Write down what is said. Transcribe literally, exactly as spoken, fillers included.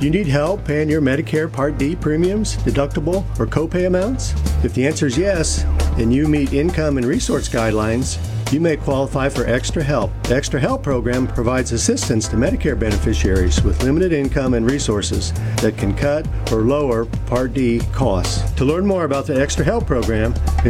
Do you need help paying your Medicare Part D premiums, deductible, or copay amounts? If the answer is yes, and you meet income and resource guidelines, you may qualify for Extra Help. The Extra Help program provides assistance to Medicare beneficiaries with limited income and resources that can cut or lower Part D costs. To learn more about the Extra Help program,